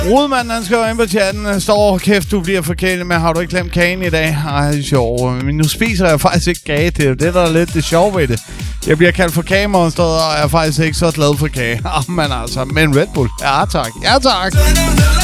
Rudemanden, han skriver ind på chatten, står kæft, du bliver forkælet med, har du ikke glemt kagen i dag? Ej, det er sjovt, men nu spiser jeg faktisk ikke kage, det er jo det, der er lidt det sjove ved det. Jeg bliver kaldt for kagemonstret, og jeg er faktisk ikke så glad for kage. Men altså, men Red Bull, ja tak, ja tak.